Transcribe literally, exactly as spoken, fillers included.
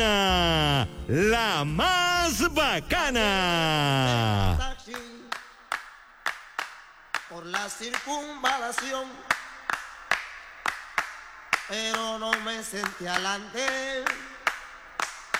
bacana, la más bacana. Por la circunvalación, pero no me sentí adelante.